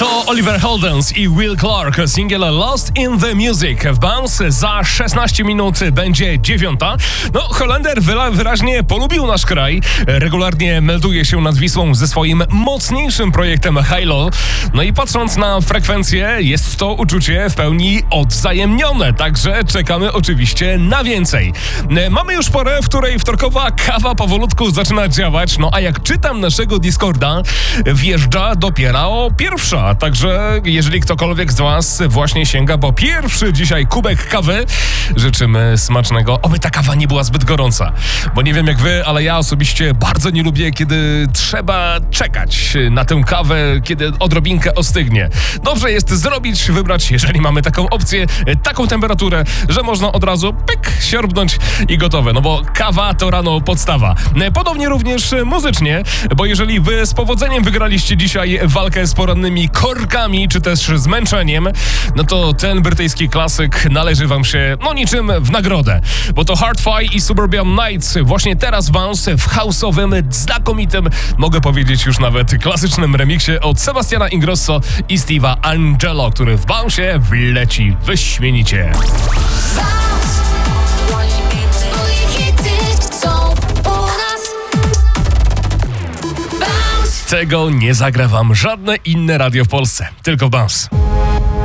To Oliver Heldens i Will Clark, single Lost in the Music. W Bounce za 16 minut będzie 9. No, Holender wyraźnie polubił nasz kraj. Regularnie melduje się nad Wisłą ze swoim mocniejszym projektem Halo. No i patrząc na frekwencję, jest to uczucie w pełni odwzajemnione. Także czekamy oczywiście na więcej. Mamy już porę, w której wtorkowa kawa powolutku zaczyna działać. No a jak czytam naszego Discorda, wjeżdża dopiero pierwsza. Także jeżeli ktokolwiek z was właśnie sięga po pierwszy dzisiaj kubek kawy, życzymy smacznego. Oby ta kawa nie była zbyt gorąca, bo nie wiem jak wy, ale ja osobiście bardzo nie lubię, kiedy trzeba czekać na tę kawę, kiedy odrobinkę ostygnie. Dobrze jest wybrać, jeżeli mamy taką opcję, taką temperaturę, że można od razu pyk, siorbnąć i gotowe. No bo kawa to rano podstawa. Podobnie również muzycznie, bo jeżeli wy z powodzeniem wygraliście dzisiaj walkę z porannymi korkami, czy też zmęczeniem, no to ten brytyjski klasyk należy wam się, no niczym w nagrodę. Bo to Hard-Fi i Suburban Nights właśnie teraz Bounce w house'owym, znakomitym, mogę powiedzieć już nawet klasycznym remiksie od Sebastiana Ingrosso i Steve'a Angelo, który w Bounce wleci wyśmienicie. Tego nie zagra wam żadne inne radio w Polsce, tylko w Bounce.